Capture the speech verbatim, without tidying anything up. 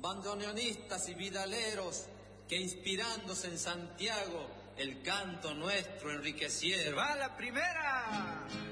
bandoneonistas y vidaleros, que inspirándose en Santiago, el canto nuestro enriquecieron. ¡Va la primera!